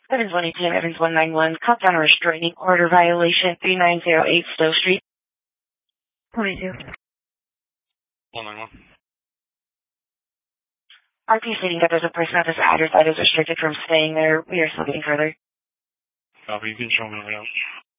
Evans 118, Evans 191, compound restraining order violation 3908 Stowe Street. 22. 191. RP stating that there's a person at this address that is restricted from staying there. We are still getting further. Copy, you can show me right now.